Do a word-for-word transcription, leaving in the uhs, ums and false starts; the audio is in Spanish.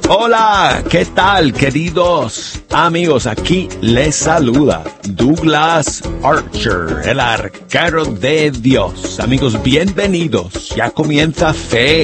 Hola, ¿qué tal, queridos amigos? Aquí les saluda Douglas Archer, el arquero de Dios. Amigos, bienvenidos. Ya comienza Fe